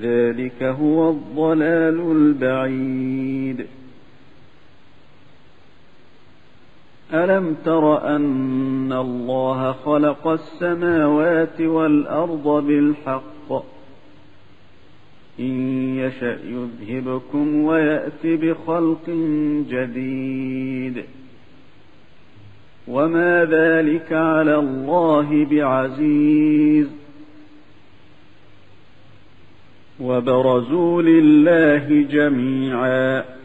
ذلك هو الضلال البعيد. ألم تر أن الله خلق السماوات والأرض بالحق إن يشأ يذهبكم ويأت بخلق جديد وما ذلك على الله بعزيز. وبرزوا لله جميعا